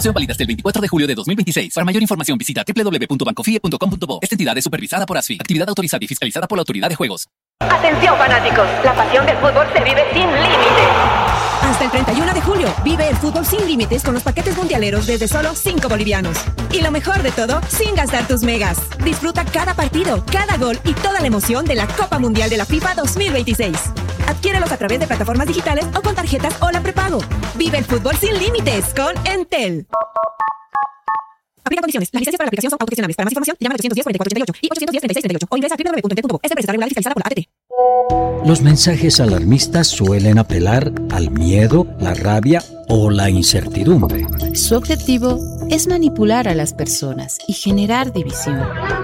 Promoción válida hasta el 24 de julio de 2026. Para mayor información visita www.bancofie.com.bo. Esta entidad es supervisada por ASFI. Actividad autorizada y fiscalizada por la Autoridad de Juegos. Atención fanáticos, la pasión del fútbol se vive sin límites. Hasta el 31 de julio, vive el fútbol sin límites con los paquetes mundialeros desde solo 5 bolivianos. Y lo mejor de todo, sin gastar tus megas. Disfruta cada partido, cada gol y toda la emoción de la Copa Mundial de la FIFA 2026. Adquiérelos a través de plataformas digitales o con tarjetas o la prepago. Vive el fútbol sin límites con Entel. Aplica condiciones. Las licencias para la aplicación son autogestionables. Para más información, llama al 810-4488 y 810-3638 o ingresa a www.entel.bu. Esta empresa está regulada y fiscalizada por la ATT. Los mensajes alarmistas suelen apelar al miedo, la rabia o la incertidumbre. Su objetivo es manipular a las personas y generar división.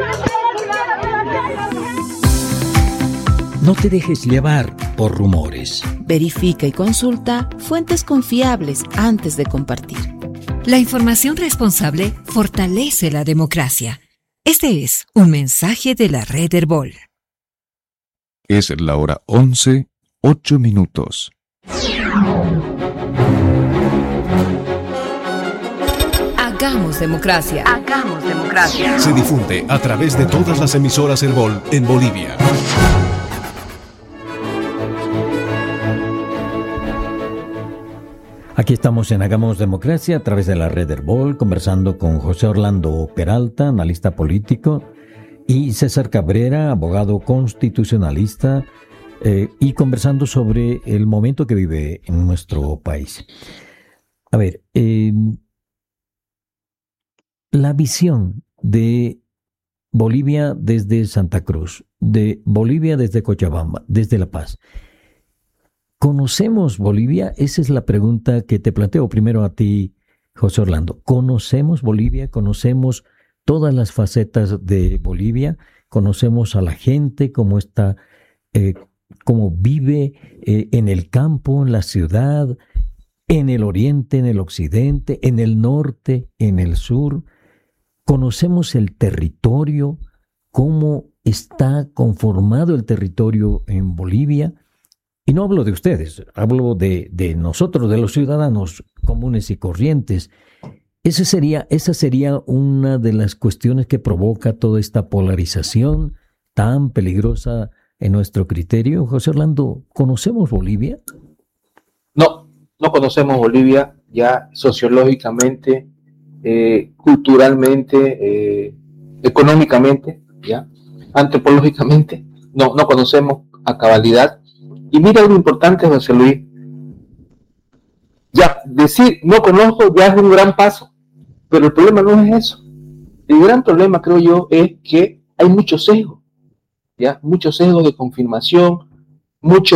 No te dejes llevar por rumores. Verifica y consulta fuentes confiables antes de compartir. La información responsable fortalece la democracia. Este es un mensaje de la Red Herbol. Es la hora 11:08. Hagamos democracia. Hagamos democracia. Se difunde a través de todas las emisoras Herbol en Bolivia. Aquí estamos en Hagamos Democracia a través de la Red Herbol, conversando con José Orlando Peralta, analista político, y César Cabrera, abogado constitucionalista, y conversando sobre el momento que vive en nuestro país. A ver, la visión de Bolivia desde Santa Cruz, de Bolivia desde Cochabamba, desde La Paz. ¿Conocemos Bolivia? Esa es la pregunta que te planteo primero a ti, José Orlando. ¿Conocemos Bolivia? ¿Conocemos todas las facetas de Bolivia? ¿Conocemos a la gente, cómo está, cómo vive en el campo, en la ciudad, en el oriente, en el occidente, en el norte, en el sur? ¿Conocemos el territorio? ¿Cómo está conformado el territorio en Bolivia? Y no hablo de ustedes, hablo de nosotros, de los ciudadanos comunes y corrientes. Esa sería una de las cuestiones que provoca toda esta polarización tan peligrosa en nuestro criterio. José Orlando, ¿conocemos Bolivia? No conocemos Bolivia ya sociológicamente, culturalmente, económicamente, ya, antropológicamente. No conocemos a cabalidad. Y mira algo importante, José Luis. Ya, decir no conozco ya es un gran paso, pero el problema no es eso. El gran problema, creo yo, es que hay muchos sesgos, ¿ya? Muchos sesgos de confirmación, mucha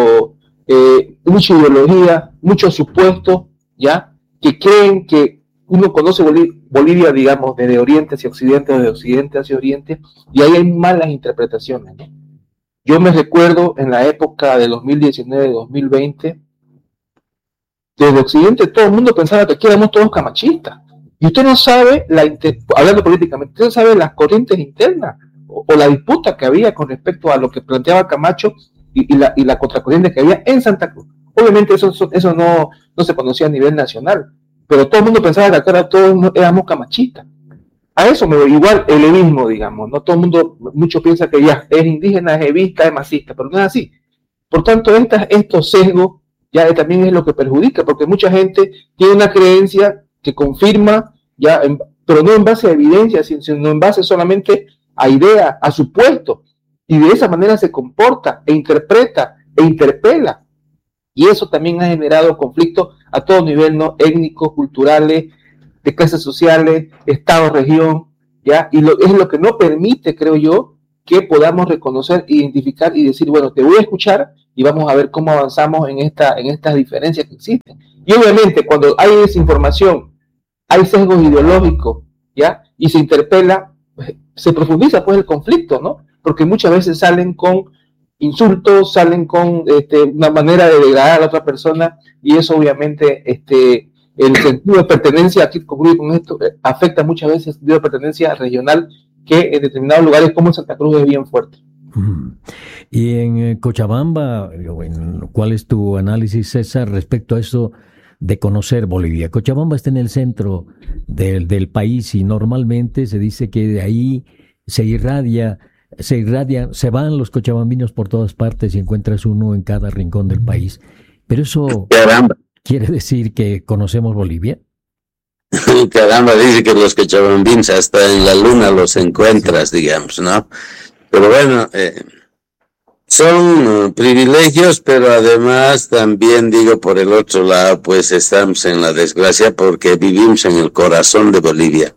ideología, muchos supuestos, ¿ya? Que creen que uno conoce Bolivia, digamos, desde oriente hacia occidente, o de occidente hacia oriente, y ahí hay malas interpretaciones, ¿no? Yo me recuerdo en la época de 2019-2020, desde Occidente todo el mundo pensaba que aquí éramos todos camachistas. Y usted no sabe, hablando políticamente, usted no sabe las corrientes internas o la disputa que había con respecto a lo que planteaba Camacho y la contracorriente que había en Santa Cruz. Obviamente eso no se conocía a nivel nacional, pero todo el mundo pensaba que acá todos éramos camachistas. A eso me voy, igual el evismo, digamos, no todo el mundo, mucho piensa que ya es indígena, es evista, es masista, pero no es así. Por tanto, estos sesgos ya también es lo que perjudica, porque mucha gente tiene una creencia que confirma, ya, pero no en base a evidencia, sino en base solamente a ideas, a supuestos, y de esa manera se comporta, e interpreta, e interpela, y eso también ha generado conflictos a todo nivel, ¿no? Étnicos, culturales, de clases sociales, estado, región, ¿ya? Y es lo que no permite, creo yo, que podamos reconocer, identificar y decir, bueno, te voy a escuchar y vamos a ver cómo avanzamos en estas diferencias que existen. Y obviamente, cuando hay desinformación, hay sesgos ideológicos, ¿ya? Y se interpela, se profundiza pues el conflicto, ¿no? Porque muchas veces salen con insultos, salen con una manera de degradar a la otra persona, y eso obviamente el sentido de pertenencia, aquí concluyo con esto, afecta muchas veces el sentido de pertenencia regional, que en determinados lugares como en Santa Cruz es bien fuerte. Y en Cochabamba, ¿cuál es tu análisis, César, respecto a eso de conocer Bolivia. Cochabamba está en el centro del país y normalmente se dice que de ahí se van los cochabambinos por todas partes y encuentras uno en cada rincón del país. Pero eso quiere decir que conocemos Bolivia. Caramba, dice que los cochabambinos hasta en la luna los encuentras, digamos, ¿no? Pero bueno, son privilegios, pero además también digo por el otro lado, pues estamos en la desgracia porque vivimos en el corazón de Bolivia.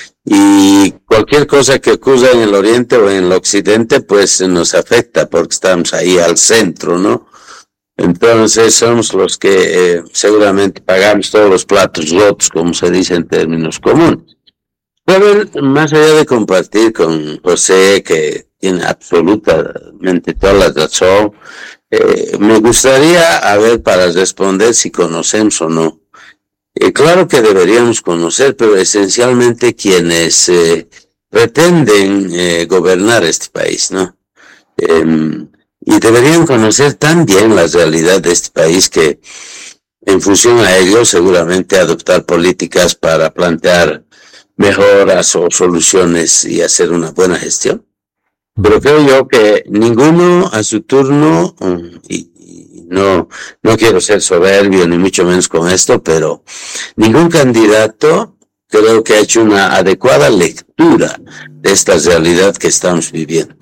Y cualquier cosa que ocurra en el oriente o en el occidente, pues nos afecta porque estamos ahí al centro, ¿no? Entonces somos los que seguramente pagamos todos los platos rotos, como se dice en términos comunes. Pero más allá de compartir con José, que tiene absolutamente toda la razón, me gustaría, a ver, para responder si conocemos o no. Claro que deberíamos conocer, pero esencialmente quienes pretenden gobernar este país, ¿no? Y deberían conocer tan bien la realidad de este país que en función a ello seguramente adoptar políticas para plantear mejoras o soluciones y hacer una buena gestión. Pero creo yo que ninguno a su turno, y no quiero ser soberbio ni mucho menos con esto, pero ningún candidato creo que ha hecho una adecuada lectura de esta realidad que estamos viviendo.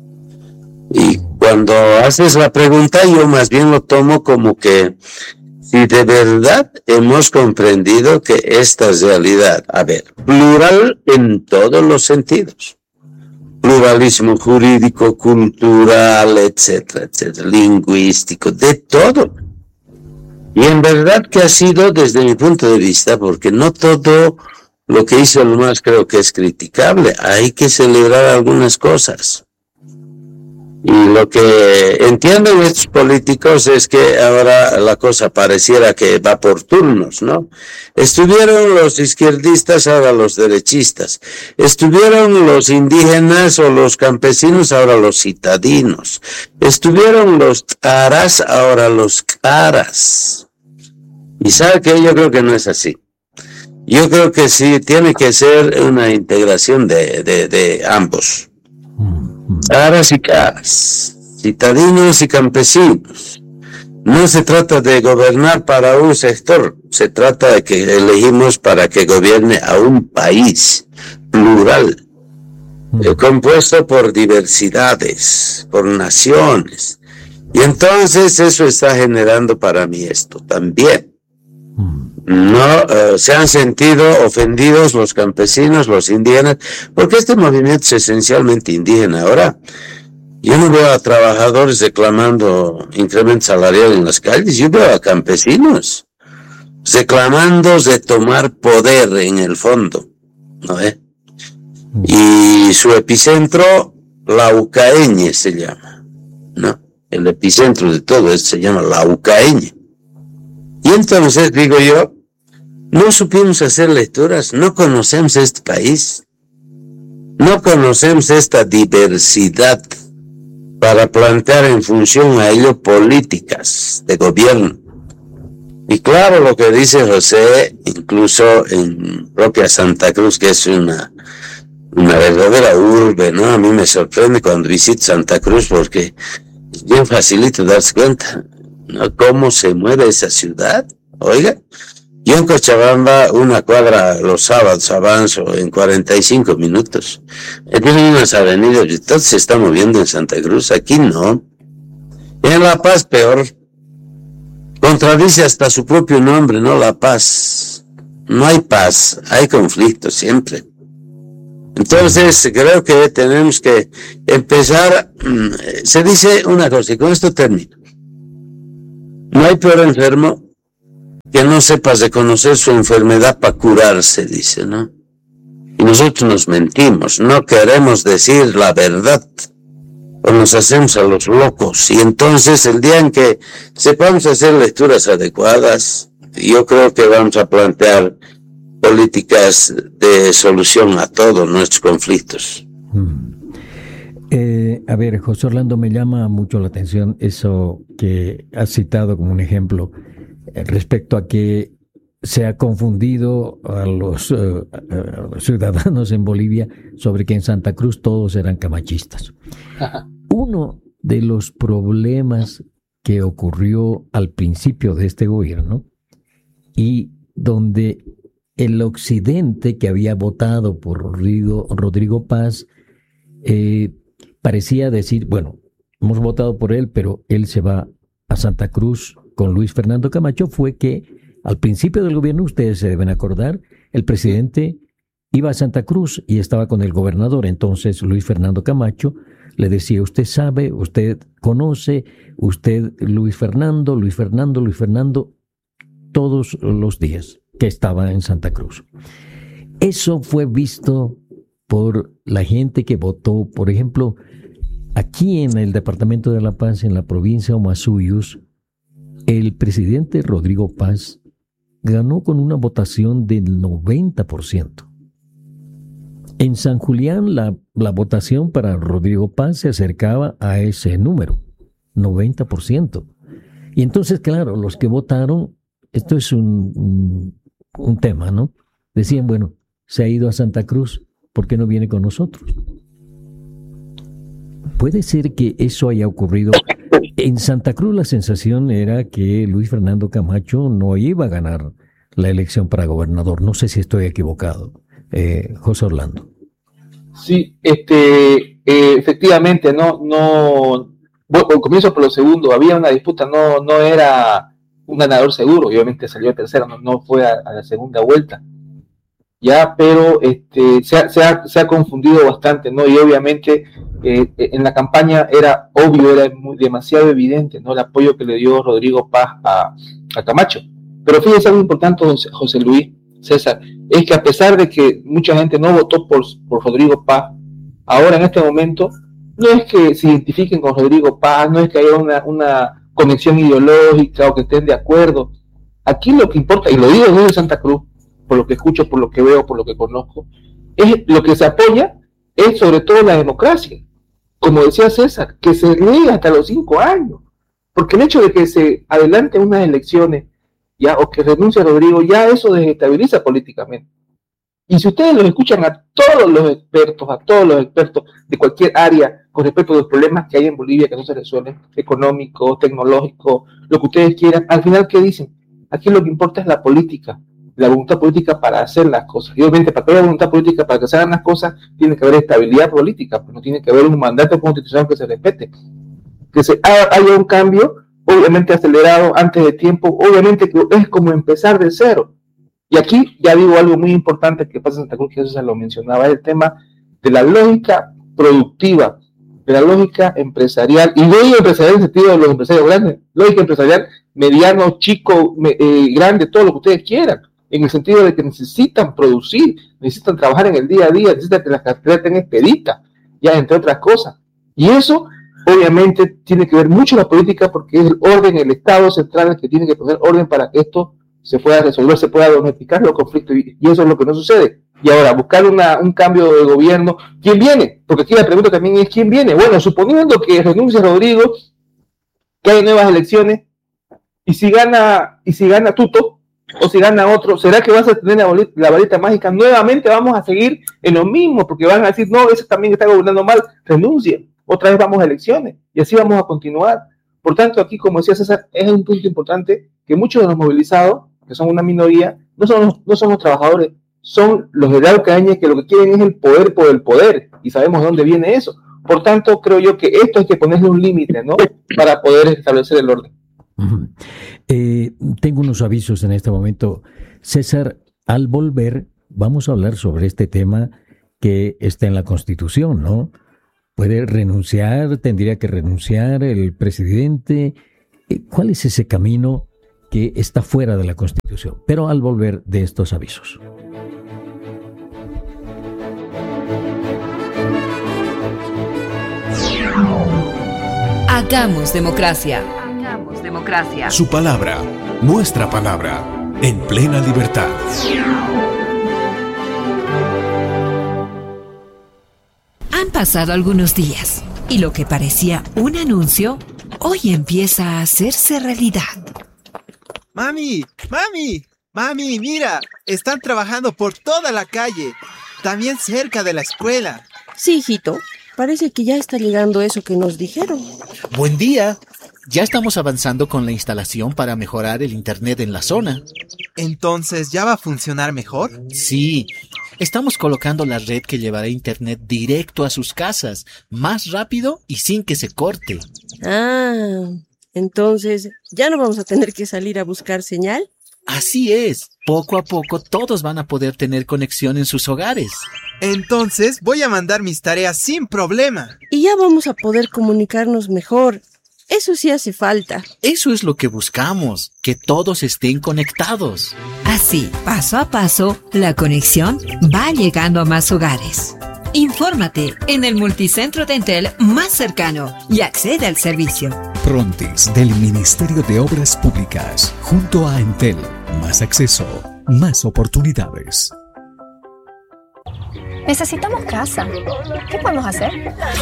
Y cuando haces la pregunta, yo más bien lo tomo como que si de verdad hemos comprendido que esta realidad, a ver, plural en todos los sentidos, pluralismo jurídico, cultural, etcétera, etcétera, lingüístico, de todo. Y en verdad que ha sido desde mi punto de vista, porque no todo lo que hizo el MAS creo que es criticable, hay que celebrar algunas cosas. Y lo que entienden estos políticos es que ahora la cosa pareciera que va por turnos, ¿no? Estuvieron los izquierdistas, ahora los derechistas. Estuvieron los indígenas o los campesinos, ahora los citadinos. Estuvieron los caras, ahora los caras. Y sabe que yo creo que no es así. Yo creo que sí, tiene que ser una integración de ambos. Caras y caras, citadinos y campesinos. No se trata de gobernar para un sector, se trata de que elegimos para que gobierne a un país plural, compuesto por diversidades, por naciones. Y entonces eso está generando para mí esto también. No se han sentido ofendidos los campesinos, los indígenas, porque este movimiento es esencialmente indígena. Ahora, yo no veo a trabajadores reclamando incremento salarial en las calles, yo veo a campesinos reclamando de tomar poder en el fondo, ¿no? Y su epicentro, Laucaeñe se llama, ¿no? El epicentro de todo esto se llama Laucaeñe. Y entonces, digo yo, no supimos hacer lecturas, no conocemos este país, no conocemos esta diversidad para plantear en función a ello políticas de gobierno. Y claro, lo que dice José, incluso en propia Santa Cruz, que es una verdadera urbe, ¿no? A mí me sorprende cuando visito Santa Cruz porque es bien facilito darse cuenta, ¿no? Cómo se mueve esa ciudad. Oiga, yo en Cochabamba una cuadra los sábados avanzo en 45 minutos. Tienen unas avenidas y todo se está moviendo en Santa Cruz. Aquí no. En La Paz peor. Contradice hasta su propio nombre, ¿no? La Paz. No hay paz, hay conflicto siempre. Entonces creo que tenemos que empezar. Se dice una cosa y con esto termino. No hay peor enfermo que no sepa reconocer su enfermedad para curarse, dice, ¿no? Y nosotros nos mentimos, no queremos decir la verdad, o nos hacemos a los locos. Y entonces el día en que sepamos hacer lecturas adecuadas, yo creo que vamos a plantear políticas de solución a todos nuestros conflictos. A ver, José Orlando, me llama mucho la atención eso que has citado como un ejemplo. respecto a que se ha confundido a los ciudadanos en Bolivia sobre que en Santa Cruz todos eran camachistas. Uno de los problemas que ocurrió al principio de este gobierno y donde el occidente que había votado por Rodrigo Paz parecía decir, bueno, hemos votado por él, pero él se va a Santa Cruz con Luis Fernando Camacho, fue que al principio del gobierno, ustedes se deben acordar, el presidente iba a Santa Cruz y estaba con el gobernador. Entonces Luis Fernando Camacho le decía, usted sabe, usted conoce, usted Luis Fernando, todos los días que estaba en Santa Cruz. Eso fue visto por la gente que votó, por ejemplo, aquí en el departamento de La Paz, en la provincia de Huamasuyus, el presidente Rodrigo Paz ganó con una votación del 90%. En San Julián la votación para Rodrigo Paz se acercaba a ese número, 90%. Y entonces, claro, los que votaron, esto es un tema, ¿no? Decían, bueno, se ha ido a Santa Cruz, ¿por qué no viene con nosotros? Puede ser que eso haya ocurrido. En Santa Cruz la sensación era que Luis Fernando Camacho no iba a ganar la elección para gobernador. No sé si estoy equivocado, José Orlando. Sí, efectivamente, comienzo por lo segundo, había una disputa, no era un ganador seguro, obviamente salió a tercera, no fue a la segunda vuelta, ya, pero se ha confundido bastante, ¿no? Y obviamente en la campaña era obvio, era demasiado evidente, ¿no? El apoyo que le dio Rodrigo Paz a Camacho. Pero fíjese algo importante, José Luis, César, es que a pesar de que mucha gente no votó por Rodrigo Paz, ahora en este momento no es que se identifiquen con Rodrigo Paz, no es que haya una conexión ideológica o que estén de acuerdo. Aquí lo que importa, y lo digo desde Santa Cruz, por lo que escucho, por lo que veo, por lo que conozco, es lo que se apoya es sobre todo la democracia. Como decía César, que se lee hasta los 5 años, porque el hecho de que se adelante unas elecciones ya, o que renuncie Rodrigo, ya eso desestabiliza políticamente. Y si ustedes los escuchan a todos los expertos de cualquier área con respecto a los problemas que hay en Bolivia que no se resuelven, económicos, tecnológicos, lo que ustedes quieran, al final, ¿qué dicen? Aquí lo que importa es la política, la voluntad política para hacer las cosas. Y obviamente para que haya voluntad política para que se hagan las cosas, tiene que haber estabilidad política, pues no tiene que haber un mandato constitucional que se respete. Que haya un cambio, obviamente acelerado, antes de tiempo, obviamente que es como empezar de cero. Y aquí ya digo algo muy importante que pasa en Santa Cruz, que eso se lo mencionaba, es el tema de la lógica productiva, de la lógica empresarial, y no digo empresarial en el sentido de los empresarios grandes, lógica empresarial mediano, chico, grande, todo lo que ustedes quieran, en el sentido de que necesitan producir, necesitan trabajar en el día a día, necesitan que las carteras estén expeditas, ya entre otras cosas. Y eso obviamente tiene que ver mucho la política, porque es el orden, el Estado central el que tiene que poner orden para que esto se pueda resolver, se pueda domesticar los conflictos, y eso es lo que no sucede. Y ahora, buscar un cambio de gobierno, ¿quién viene? Porque aquí la pregunta también es, ¿quién viene? Bueno, suponiendo que renuncie Rodrigo, que hay nuevas elecciones, y si gana Tuto, o si gana otro, ¿será que vas a tener la varita mágica? Nuevamente vamos a seguir en lo mismo, porque van a decir, no, ese también está gobernando mal, renuncia, otra vez vamos a elecciones, y así vamos a continuar. Por tanto, aquí, como decía César, es un punto importante que muchos de los movilizados, que son una minoría, no son los trabajadores, son los de Araucaña, que lo que quieren es el poder por el poder, y sabemos de dónde viene eso. Por tanto, creo yo que esto hay que ponerle un límite, ¿no?, para poder establecer el orden. Tengo unos avisos en este momento. César, al volver, vamos a hablar sobre este tema que está en la Constitución, ¿no? ¿Puede renunciar? ¿Tendría que renunciar el presidente? ¿Cuál es ese camino que está fuera de la Constitución? Pero al volver de estos avisos. Hagamos democracia. Hagamos democracia. Su palabra, nuestra palabra, en plena libertad. Han pasado algunos días y lo que parecía un anuncio, hoy empieza a hacerse realidad. Mami, mira, están trabajando por toda la calle, también cerca de la escuela. Sí, hijito, parece que ya está llegando eso que nos dijeron. Buen día. Ya estamos avanzando con la instalación para mejorar el internet en la zona. ¿Entonces ya va a funcionar mejor? Sí, estamos colocando la red que llevará internet directo a sus casas, más rápido y sin que se corte. Ah, entonces, ¿ya no vamos a tener que salir a buscar señal? Así es, poco a poco todos van a poder tener conexión en sus hogares. Entonces voy a mandar mis tareas sin problema. Y ya vamos a poder comunicarnos mejor. Eso sí hace falta. Eso es lo que buscamos, que todos estén conectados. Así, paso a paso, la conexión va llegando a más hogares. Infórmate en el multicentro de Entel más cercano y accede al servicio. Prontis del Ministerio de Obras Públicas, junto a Entel. Más acceso, más oportunidades. Necesitamos casa. ¿Qué podemos hacer?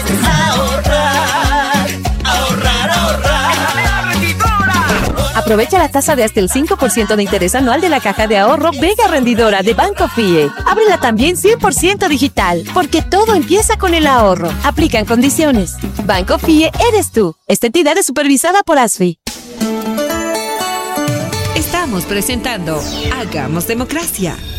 Ahorrar. Aprovecha la tasa de hasta el 5% de interés anual de la caja de ahorro Vega Rendidora de Banco FIE. Ábrela también 100% digital, porque todo empieza con el ahorro. Aplican condiciones. Banco FIE eres tú. Esta entidad es supervisada por ASFI. Estamos presentando Hagamos Democracia.